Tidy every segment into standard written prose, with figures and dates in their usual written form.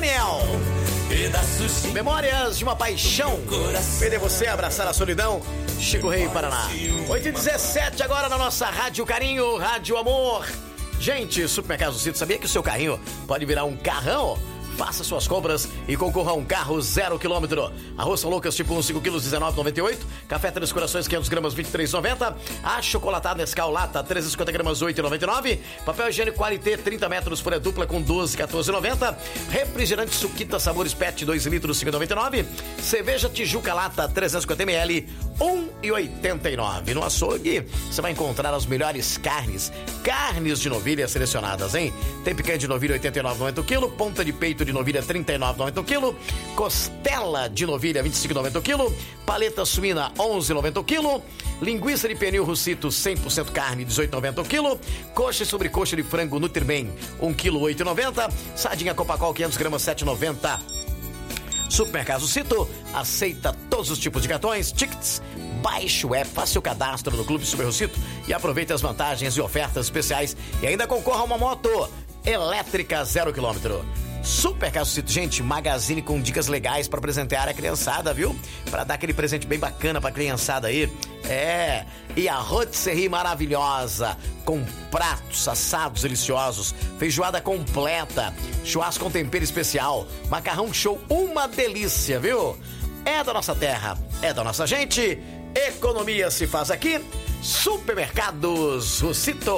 Daniel. Memórias de uma paixão. Perder você, abraçar a solidão. Chico Rei, Paraná. 8h17 agora na nossa Rádio Carinho, Rádio Amor. Gente, Supermercado Cito, sabia que o seu carrinho pode virar um carrão? Faça suas compras e concorra a um carro 0 km. Arroz São Lucas tipo 1, 5 kg, 19,98. Café Três Corações, 500 gramas, 23,90. Achocolatado Nescau Lata, 350 gramas, 8,99. Papel higiênico Qualité, 30 metros, folha dupla com 12, 14,90. Refrigerante Suquita Sabores Pet, 2 litros, 5,99. Cerveja Tijuca Lata, 350 ml, 1,89. No açougue, você vai encontrar as melhores carnes. Carnes de novilha selecionadas, hein? Tem picanha de novilha, 89,90 o quilo. Ponta de peito de novilha, 39,90 o quilo. Costela de novilha, 25,90 o quilo. Paleta suína, 11,90 o quilo. Linguiça de pernil Russito, 100% carne, 18,90 o quilo. Coxa e sobrecoxa de frango Nutrimen, 1 quilo, 8,90. Sardinha Copacol, 500 gramas, 7,90. Supermercado Cito aceita todos os tipos de cartões, tickets. Baixe o app, faça seu cadastro no Clube Super Cito e aproveite as vantagens e ofertas especiais e ainda concorra a uma moto elétrica 0 km. Supermercado Cito, gente, magazine com dicas legais para presentear a criançada, viu? Para dar aquele presente bem bacana pra criançada aí. E a rotisserie maravilhosa, com pratos assados deliciosos, feijoada completa, churrasco com tempero especial, macarrão show, uma delícia, viu? É da nossa terra, é da nossa gente, economia se faz aqui. Supermercados Russito,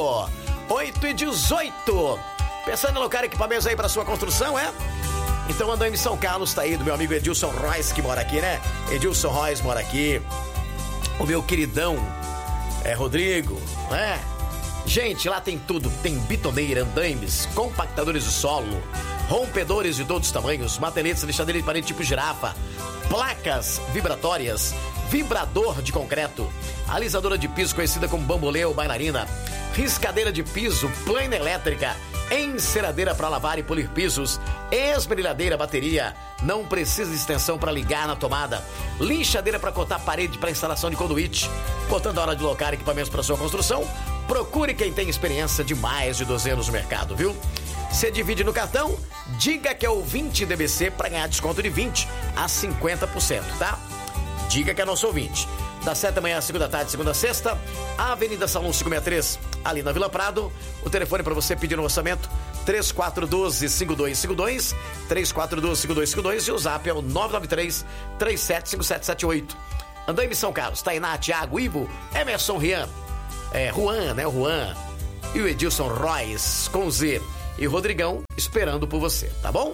8h18. Pensando em alocar equipamentos aí para sua construção, é? Então andando em São Carlos, tá aí do meu amigo Edilson Royce, que mora aqui, né? Edilson Royce mora aqui. O meu queridão Rodrigo, né? Gente, lá tem tudo. Tem bitoneira, andaimes, compactadores de solo, rompedores de todos os tamanhos, mateletes, lixadeira de parede tipo girafa, placas vibratórias, vibrador de concreto, alisadora de piso conhecida como bambolê ou bailarina, riscadeira de piso, plana elétrica, enceradeira para lavar e polir pisos, esmerilhadeira, bateria, não precisa de extensão para ligar na tomada, lixadeira para cortar parede para instalação de conduíte. Portanto, a hora de locar equipamentos para sua construção, procure quem tem experiência de mais de 12 anos no mercado, viu? Você divide no cartão, diga que é o 20 DBC para ganhar desconto de 20% a 50%, tá? Diga que é nosso ouvinte. Das 7 da manhã às 5 da tarde, segunda a sexta, Avenida Salão 563, ali na Vila Prado. O telefone para você pedir um orçamento, 3412-5252, 3412-5252, e o zap é o 993-375778. Andaime São Carlos, Tainá, Thiago, Ivo, Emerson, Juan, né, o Juan, e o Edilson Royce, com Z, e Rodrigão, esperando por você, tá bom?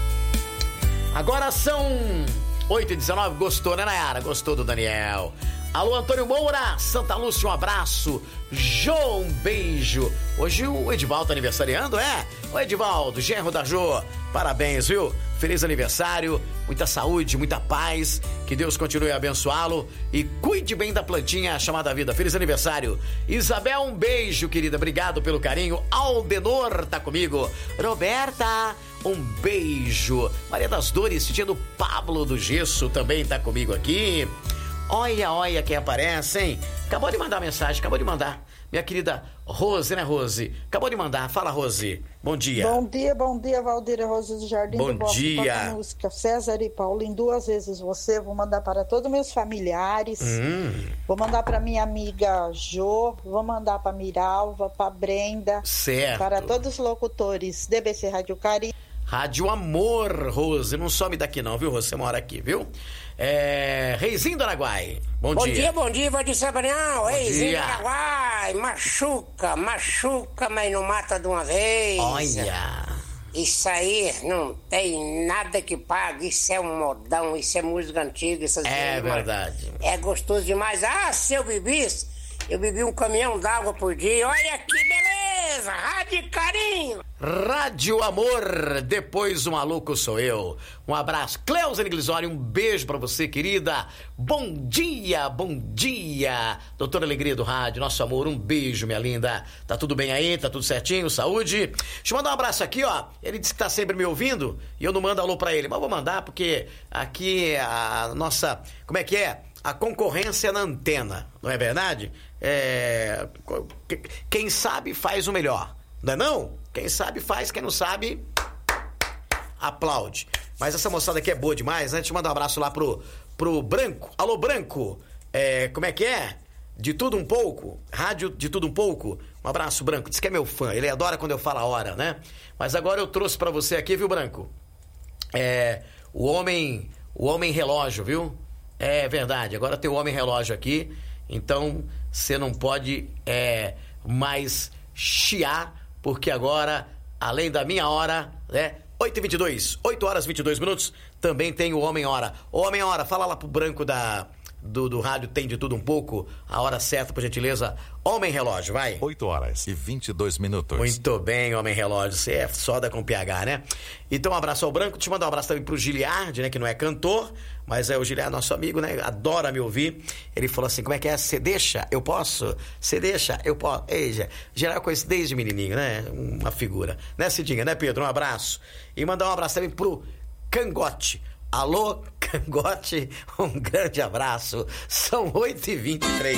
Agora são 8h19, gostou, né, Nayara? Gostou do Daniel? Alô, Antônio Moura, Santa Lúcia, um abraço. Jô, um beijo. Hoje o Edivaldo tá aniversariando, é? O Edivaldo, genro da Jô, parabéns, viu? Feliz aniversário, muita saúde, muita paz, que Deus continue a abençoá-lo e cuide bem da plantinha chamada vida. Feliz aniversário. Isabel, um beijo, querida, obrigado pelo carinho. Aldenor tá comigo. Roberta, um beijo. Maria das Dores, tia do Pablo do Gesso, também tá comigo aqui. Olha quem aparece, hein? Acabou de mandar mensagem, acabou de mandar. Minha querida Rose, né, Rose? Acabou de mandar. Fala, Rose. Bom dia. Bom dia, Valdir Rose do Jardim Bom do Bosque. dia. Música César e Paulinho, 2 vezes você. Vou mandar para todos meus familiares. Vou mandar para minha amiga Jo. Vou mandar para Miralva, para Brenda. Certo. Para todos os locutores DBC Rádio Carinho. Rádio Amor, Rose. Não some daqui não, viu, Rose? Você mora aqui, viu? Reizinho do Araguai. Bom dia. Bom dia, Valdir Sabrão. Reizinho do dia. Araguai. Machuca, mas não mata de uma vez. Olha. Isso aí não tem nada que pague. Isso é um modão, isso é música antiga. É verdade. É gostoso demais. Ah, se eu bebisse, eu bebi um caminhão d'água por dia. Olha que beleza. Rádio Carinho. Rádio Amor, depois o maluco sou eu. Um abraço. Cleusa Glisório, um beijo pra você, querida. Bom dia. Doutora Alegria do Rádio, nosso amor, um beijo, minha linda. Tá tudo bem aí? Tá tudo certinho? Saúde? Deixa eu mandar um abraço aqui, ó. Ele disse que tá sempre me ouvindo e eu não mando alô pra ele, mas vou mandar porque aqui a nossa... Como é que é? A concorrência na antena, não é verdade? Quem sabe faz o melhor, não é não? Quem sabe faz, quem não sabe, aplaude. Mas essa moçada aqui é boa demais, né? Deixa eu mandar um abraço lá pro Branco. Alô, Branco. Como é que é? De tudo um pouco. Rádio de tudo um pouco. Um abraço, Branco. Diz que é meu fã. Ele adora quando eu falo a hora, né? Mas agora eu trouxe pra você aqui, viu, Branco? O homem relógio, viu? É verdade. Agora tem o homem relógio aqui. Então, você não pode mais chiar, porque agora, além da minha hora, né? 8h22, 8 horas e 22 minutos, também tem o Homem Hora. Ô, Homem Hora, fala lá pro Branco do rádio Tem de Tudo um pouco, a hora certa, por gentileza. Homem Relógio, vai. 8 horas e 22 minutos. Muito bem, Homem Relógio, você é soda com PH, né? Então, um abraço ao Branco, te mandar um abraço também pro Giliard, né, que não é cantor, mas o Giliard, nosso amigo, né, adora me ouvir. Ele falou assim, como é que é? Você deixa? Eu posso? Você deixa? Eu posso? Ei, Giliard, eu conheço desde menininho, né? Uma figura. Né, Cidinha, né, Pedro? Um abraço. E mandar um abraço também pro Cangote. Alô, Cangote, um grande abraço. São 8h23.